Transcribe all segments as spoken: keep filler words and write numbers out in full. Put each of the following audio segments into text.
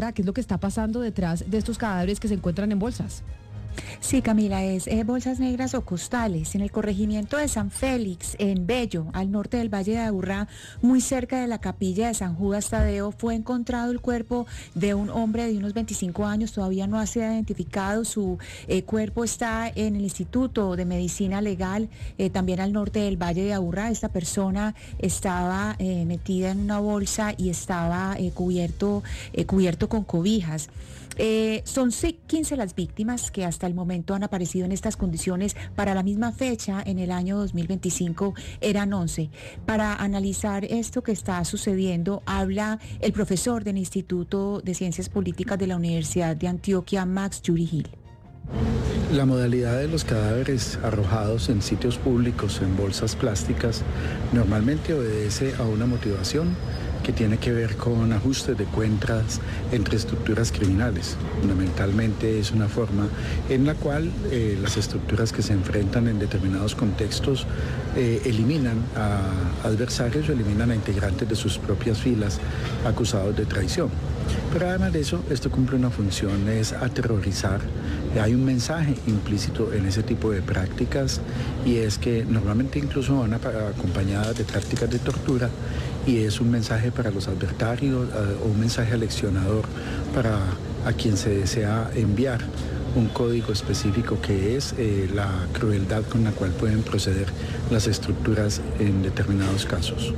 Aburrá, ¿qué es lo que está pasando detrás de estos cadáveres que se encuentran en bolsas? Sí, Camila, es eh, bolsas negras o costales en el corregimiento de San Félix, en Bello, al norte del Valle de Aburrá, muy cerca de la capilla de San Judas Tadeo, fue encontrado el cuerpo de un hombre de unos veinticinco años, todavía no ha sido identificado, su eh, cuerpo está en el Instituto de Medicina Legal, eh, también al norte del Valle de Aburrá. Esta persona estaba eh, metida en una bolsa y estaba eh, cubierto, eh, cubierto con cobijas. Eh, son quince las víctimas que hasta el momento han aparecido en estas condiciones. Para la misma fecha, en el año dos mil veinticinco, eran once. Para analizar esto que está sucediendo, habla el profesor del Instituto de Ciencias Políticas de la Universidad de Antioquia, Max Yuri Gil. La modalidad de los cadáveres arrojados en sitios públicos en bolsas plásticas normalmente obedece a una motivación que tiene que ver con ajustes de cuentas entre estructuras criminales. Fundamentalmente es una forma en la cual eh, las estructuras que se enfrentan en determinados contextos eh, eliminan a adversarios o eliminan a integrantes de sus propias filas acusados de traición. Pero además de eso, esto cumple una función, es aterrorizar. Hay un mensaje implícito en ese tipo de prácticas y es que normalmente incluso van acompañadas de prácticas de tortura y es un mensaje para los adversarios o un mensaje aleccionador para a quien se desea enviar un código específico que es eh, la crueldad con la cual pueden proceder las estructuras en determinados casos.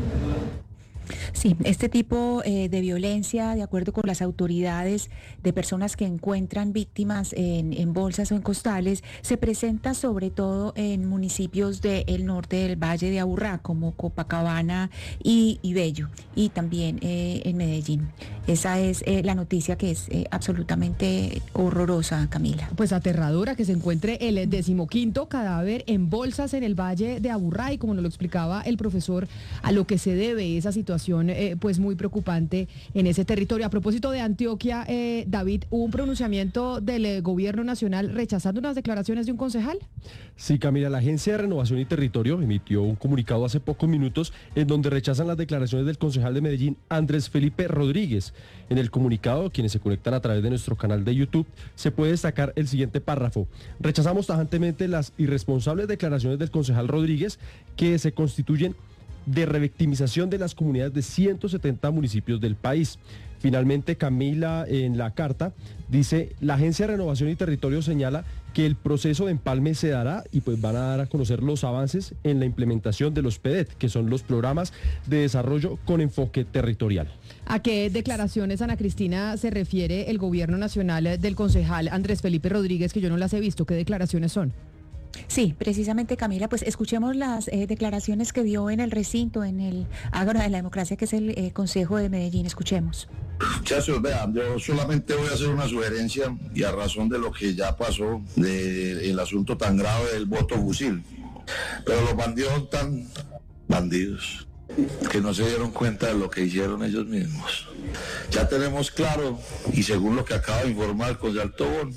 Sí, este tipo eh, de violencia, de acuerdo con las autoridades, de personas que encuentran víctimas en, en bolsas o en costales, se presenta sobre todo en municipios del norte del Valle de Aburrá, como Copacabana y, y Bello, y también eh, en Medellín. Esa es eh, la noticia que es eh, absolutamente horrorosa, Camila. Pues aterradora que se encuentre el decimoquinto cadáver en bolsas en el Valle de Aburrá, y como nos lo explicaba el profesor, a lo que se debe esa situación eh, pues muy preocupante en ese territorio. A propósito de Antioquia, eh, David, ¿hubo un pronunciamiento del eh, gobierno nacional rechazando unas declaraciones de un concejal? Sí, Camila, la Agencia de Renovación y Territorio emitió un comunicado hace pocos minutos en donde rechazan las declaraciones del concejal de Medellín, Andrés Felipe Rodríguez. En el comunicado, quienes se conectan a través de nuestro canal de YouTube, se puede destacar el siguiente párrafo: rechazamos tajantemente las irresponsables declaraciones del concejal Rodríguez, que se constituyen de revictimización de las comunidades de ciento setenta municipios del país. Finalmente, Camila, en la carta, dice: la Agencia de Renovación y Territorio señala que el proceso de empalme se dará y pues van a dar a conocer los avances en la implementación de los P E D E T, que son los programas de desarrollo con enfoque territorial. ¿A qué declaraciones, Ana Cristina, se refiere el gobierno nacional del concejal Andrés Felipe Rodríguez, que yo no las he visto? ¿Qué declaraciones son? Sí, precisamente, Camila, pues escuchemos las eh, declaraciones que dio en el recinto, en el Ágora de la Democracia, que es el eh, Consejo de Medellín. Escuchemos. Muchachos, vean, yo solamente voy a hacer una sugerencia y a razón de lo que ya pasó, del asunto tan grave del voto fusil. Pero los bandidos son tan bandidos que no se dieron cuenta de lo que hicieron ellos mismos. Ya tenemos claro, y según lo que acaba de informar el concejal Tobón,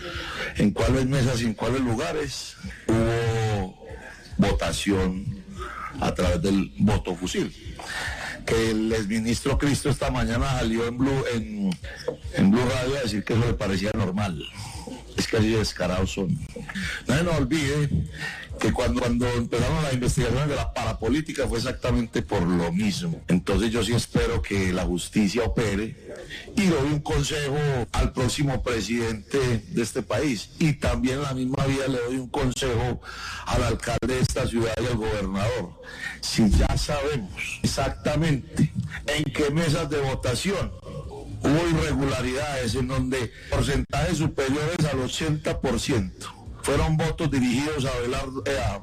en cuáles mesas y en cuáles lugares hubo votación a través del voto fusil. Que el exministro Cristo esta mañana salió en Blue, en, en Blue Radio a decir que eso le parecía normal. Es que así descarados son. No se nos olvide que cuando, cuando empezaron las investigaciones de la parapolítica fue exactamente por lo mismo. Entonces yo sí espero que la justicia opere y le doy un consejo al próximo presidente de este país, y también en la misma vía le doy un consejo al alcalde de esta ciudad y al gobernador. Si ya sabemos exactamente en qué mesas de votación hubo irregularidades en donde porcentajes superiores al ochenta por ciento fueron votos dirigidos a, Belardo, eh, a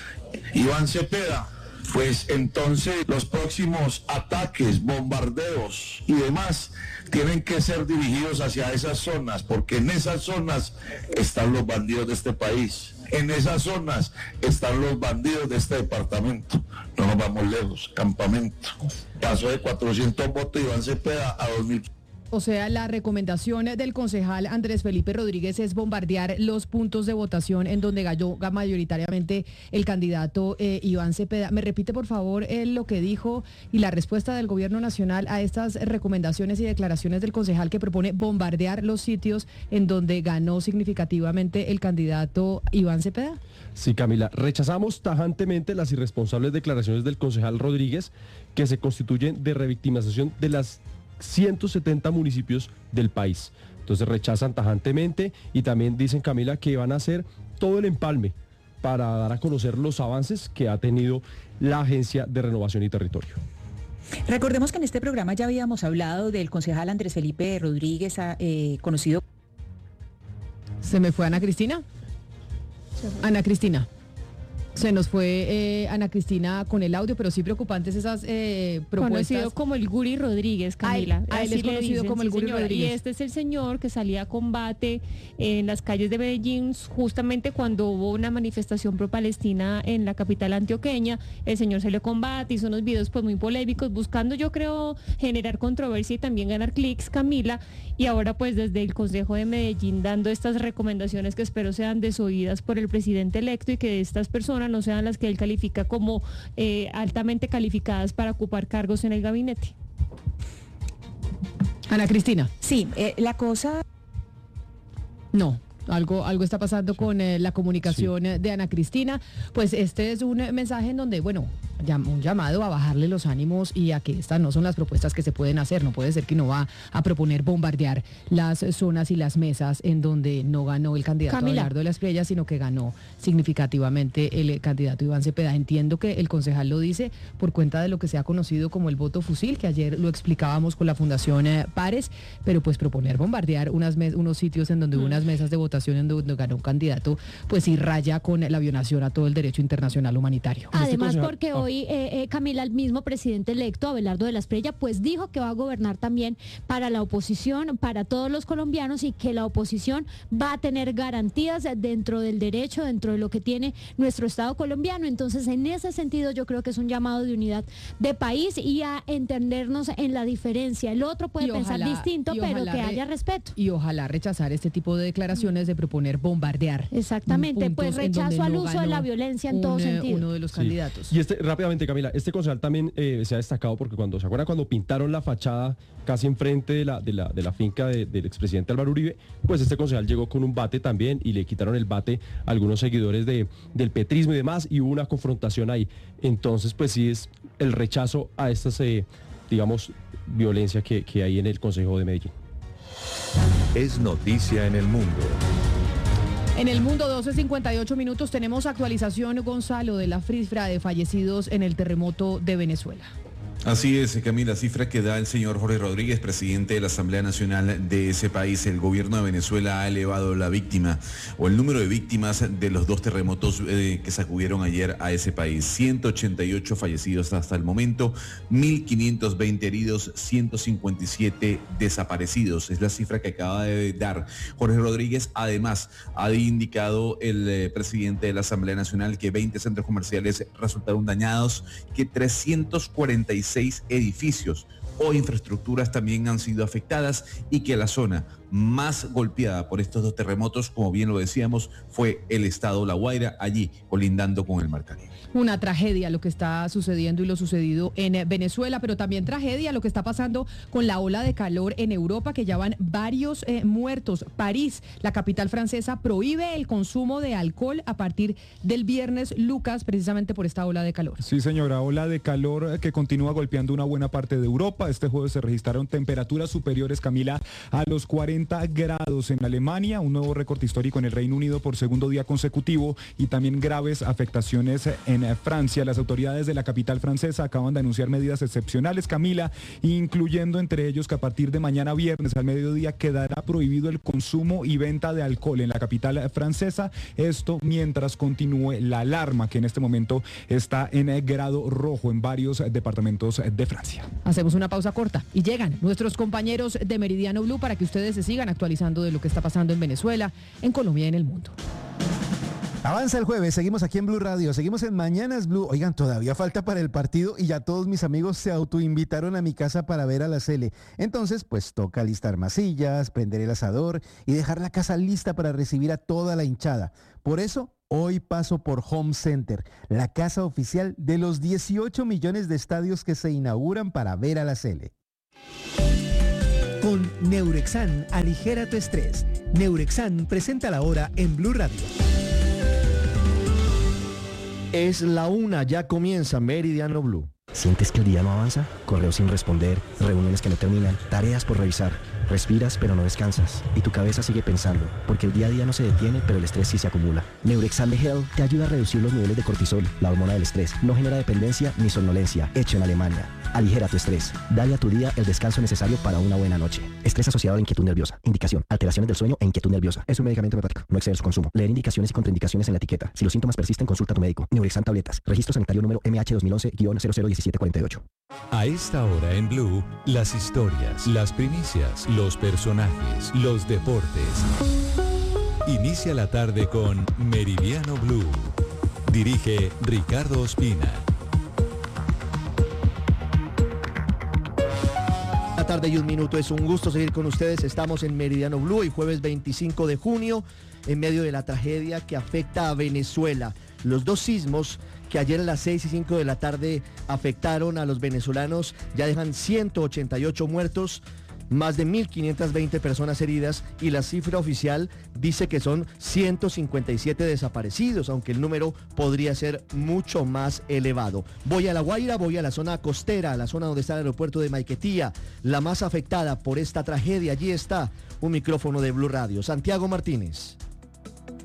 Iván Cepeda, pues entonces los próximos ataques, bombardeos y demás tienen que ser dirigidos hacia esas zonas, porque en esas zonas están los bandidos de este país. En esas zonas están los bandidos de este departamento. No nos vamos lejos. Campamento pasó de cuatrocientos votos Iván Cepeda a dos mil. O sea, la recomendación del concejal Andrés Felipe Rodríguez es bombardear los puntos de votación en donde ganó mayoritariamente el candidato eh, Iván Cepeda. ¿Me repite, por favor, eh, lo que dijo y la respuesta del gobierno nacional a estas recomendaciones y declaraciones del concejal que propone bombardear los sitios en donde ganó significativamente el candidato Iván Cepeda? Sí, Camila, rechazamos tajantemente las irresponsables declaraciones del concejal Rodríguez que se constituyen de revictimización de las ciento setenta municipios del país. Entonces rechazan tajantemente y también dicen, Camila, que van a hacer todo el empalme para dar a conocer los avances que ha tenido la Agencia de Renovación y Territorio. Recordemos que en este programa ya habíamos hablado del concejal Andrés Felipe Rodríguez, eh, conocido... ¿Se me fue Ana Cristina? Ana Cristina. Se nos fue eh, Ana Cristina con el audio, pero sí preocupantes esas eh, propuestas. Conocido como el Guri Rodríguez, Camila. A él, a él es conocido dicen, como el sí, Guri señora. Rodríguez. Y este es el señor que salía a combate en las calles de Medellín justamente cuando hubo una manifestación pro-palestina en la capital antioqueña. El señor se le combate, hizo unos videos pues muy polémicos, buscando yo creo generar controversia y también ganar clics, Camila. Y ahora pues desde el Consejo de Medellín dando estas recomendaciones que espero sean desoídas por el presidente electo y que estas personas no sean las que él califica como eh, altamente calificadas para ocupar cargos en el gabinete. Ana Cristina. Sí, eh, la cosa... No. Algo, algo está pasando con eh, la comunicación sí. de Ana Cristina. Pues este es un mensaje en donde, bueno, un llamado a bajarle los ánimos y a que estas no son las propuestas que se pueden hacer. No puede ser que no va a proponer bombardear las zonas y las mesas en donde no ganó el candidato Abelardo de la Espriella, sino que ganó significativamente el candidato Iván Cepeda. Entiendo que el concejal lo dice por cuenta de lo que se ha conocido como el voto fusil, que ayer lo explicábamos con la Fundación eh, Pares, pero pues proponer bombardear unas mes, unos sitios en donde hubo unas mesas de votación en donde ganó un candidato, pues sí raya con la violación a todo el derecho internacional humanitario. Además, porque hoy eh, eh, Camila, el mismo presidente electo, Abelardo de la Espriella, pues dijo que va a gobernar también para la oposición, para todos los colombianos, y que la oposición va a tener garantías dentro del derecho, dentro de lo que tiene nuestro Estado colombiano. Entonces, en ese sentido, yo creo que es un llamado de unidad de país y a entendernos en la diferencia. El otro puede pensar ojalá, distinto, pero que haya respeto. Y ojalá rechazar este tipo de declaraciones de proponer bombardear. Exactamente, pues rechazo al no uso de la violencia en un, todo sentido. Uno de los sí. candidatos. Y este, rápidamente, Camila, este concejal también eh, se ha destacado porque cuando, ¿se acuerdan cuando pintaron la fachada casi enfrente de la, de la, de la finca de, del expresidente Álvaro Uribe? Pues este concejal llegó con un bate también y le quitaron el bate a algunos seguidores de, del petrismo y demás, y hubo una confrontación ahí. Entonces, pues sí es el rechazo a estas, eh, digamos, violencia que, que hay en el Consejo de Medellín. Es noticia en el mundo. En el mundo, doce cincuenta y ocho minutos, tenemos actualización, Gonzalo, de la cifra de fallecidos en el terremoto de Venezuela. Así es, Camila, cifra que da el señor Jorge Rodríguez, presidente de la Asamblea Nacional de ese país. El gobierno de Venezuela ha elevado la víctima o el número de víctimas de los dos terremotos eh, que sacudieron ayer a ese país. ciento ochenta y ocho fallecidos hasta el momento, mil quinientos veinte heridos, ciento cincuenta y siete desaparecidos. Es la cifra que acaba de dar Jorge Rodríguez. Además, ha indicado el eh, presidente de la Asamblea Nacional que veinte centros comerciales resultaron dañados, que trescientos cuarenta y seis edificios o infraestructuras también han sido afectadas y que la zona más golpeada por estos dos terremotos, como bien lo decíamos, fue el estado La Guaira, allí colindando con el Mar Caribe. Una tragedia lo que está sucediendo y lo sucedido en Venezuela, pero también tragedia lo que está pasando con la ola de calor en Europa, que ya van varios eh, muertos. París, la capital francesa, prohíbe el consumo de alcohol a partir del viernes, Lucas, precisamente por esta ola de calor. Sí, señora, ola de calor que continúa golpeando una buena parte de Europa. Este jueves se registraron temperaturas superiores, Camila, a los cuarenta grados en Alemania, un nuevo récord histórico en el Reino Unido por segundo día consecutivo, y también graves afectaciones en Francia. Las autoridades de la capital francesa acaban de anunciar medidas excepcionales, Camila, incluyendo entre ellos que a partir de mañana viernes al mediodía quedará prohibido el consumo y venta de alcohol en la capital francesa. Esto mientras continúe la alarma que en este momento está en grado rojo en varios departamentos de Francia. Hacemos una pausa corta y llegan nuestros compañeros de Meridiano Blue para que ustedes se sigan actualizando de lo que está pasando en Venezuela, en Colombia y en el mundo. Avanza el jueves, seguimos aquí en Blue Radio, seguimos en Mañanas Blue. Oigan, todavía falta para el partido y ya todos mis amigos se autoinvitaron a mi casa para ver a la Sele. Entonces, pues toca alistar masillas, prender el asador y dejar la casa lista para recibir a toda la hinchada. Por eso, hoy paso por Home Center, la casa oficial de los dieciocho millones de estadios que se inauguran para ver a la Sele. Con Neurexan, aligera tu estrés. Neurexan presenta la hora en Blue Radio. Es la una, ya comienza Meridiano Blue. ¿Sientes que el día no avanza? Correos sin responder, reuniones que no terminan, tareas por revisar. Respiras pero no descansas y tu cabeza sigue pensando, porque el día a día no se detiene, pero el estrés sí se acumula. Neurexan de Hell te ayuda a reducir los niveles de cortisol, la hormona del estrés. No genera dependencia ni somnolencia, hecho en Alemania. Aligera tu estrés. Dale a tu día el descanso necesario para una buena noche. Estrés asociado a la inquietud nerviosa. Indicación: alteraciones del sueño e inquietud nerviosa. Es un medicamento homeopático. No exceder su consumo. Leer indicaciones y contraindicaciones en la etiqueta. Si los síntomas persisten, consulta a tu médico. Neurexan tabletas. Registro sanitario número M H dos mil once guion cero cero uno siete cuatro ocho. A esta hora en Blue, las historias, las primicias, los personajes, los deportes. Inicia la tarde con Meridiano Blue. Dirige Ricardo Ospina. La tarde y un minuto, es un gusto seguir con ustedes. Estamos en Meridiano Blue, hoy jueves veinticinco de junio, en medio de la tragedia que afecta a Venezuela. Los dos sismos que ayer a las seis y cinco de la tarde afectaron a los venezolanos ya dejan ciento ochenta y ocho muertos, más de mil quinientas veinte personas heridas y la cifra oficial dice que son ciento cincuenta y siete desaparecidos, aunque el número podría ser mucho más elevado. Voy a La Guaira, voy a la zona costera, a la zona donde está el aeropuerto de Maiquetía, la más afectada por esta tragedia. Allí está un micrófono de Blue Radio. Santiago Martínez.